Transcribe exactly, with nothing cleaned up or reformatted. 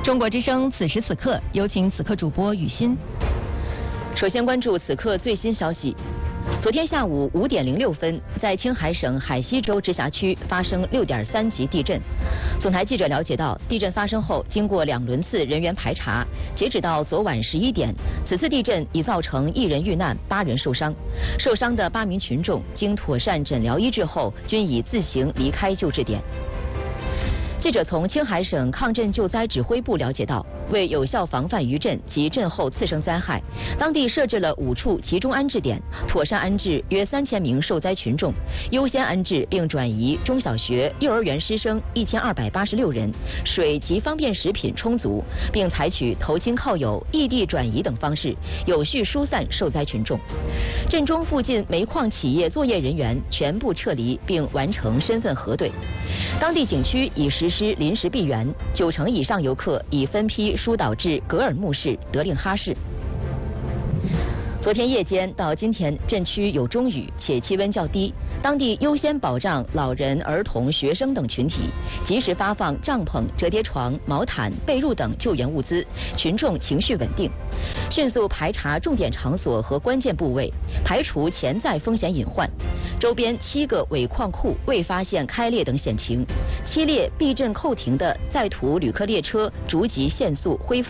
中国之声此时此刻，有请此刻主播雨欣。 首先关注此刻最新消息。昨天下午五点零六分，在青海省海西州直辖区发生六点三级地震。总台记者了解到，地震发生后，经过两轮次人员排查，截止到昨晚十一点，此次地震已造成一人遇难，八人受伤。受伤的八名群众经妥善诊疗医治后，均已自行离开救治点。记者从青海省抗震救灾指挥部了解到，为有效防范余震及震后次生灾害，当地设置了五处集中安置点，妥善安置约三千名受灾群众，优先安置并转移中小学、幼儿园师生一千二百八十六人，水及方便食品充足，并采取投亲靠友、异地转移等方式，有序疏散受灾群众。震中附近煤矿企业作业人员全部撤离，并完成身份核对。当地景区已实施临时闭园，九成以上游客已分批疏导至格尔木市、德令哈市。昨天夜间到今天，震区有中雨，且气温较低，当地优先保障老人、儿童、学生等群体，及时发放帐篷、折叠床、毛毯、被褥等救援物资，群众情绪稳定。迅速排查重点场所和关键部位，排除潜在风险隐患。周边七个尾矿库未发现开裂等险情，七列避震扣停的在途旅客列车逐级限速恢复。